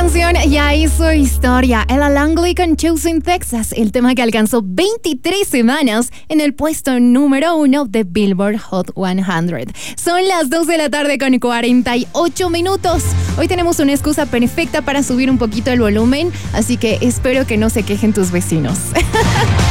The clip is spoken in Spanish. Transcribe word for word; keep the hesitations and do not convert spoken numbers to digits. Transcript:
canción ya hizo historia. Ella Langley con Choosing Texas, el tema que alcanzó veintitrés semanas en el puesto número uno de Billboard Hot cien. Son las dos de la tarde con cuarenta y ocho minutos. Hoy tenemos una excusa perfecta para subir un poquito el volumen, así que espero que no se quejen tus vecinos.